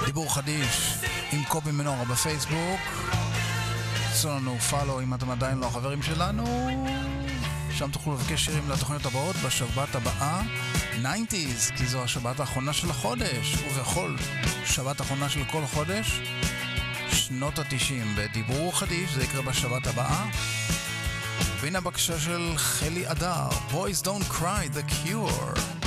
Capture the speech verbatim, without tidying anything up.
דיבור חדיש עם קובי מנורה בפייסבוק. עשו לנו פאלו אם אתם עדיין לא החברים שלנו, שם תוכלו לבקש שירים לתוכניות הבאות בשבת הבאה תשעים, כי זו השבת האחרונה של החודש, ובכל שבת האחרונה של כל חודש שנות ה-תשעים בדיבור חדיש. זה יקרה בשבת הבאה. והנה הבקשה של חלי אדר, Boys Don't Cry, The Cure.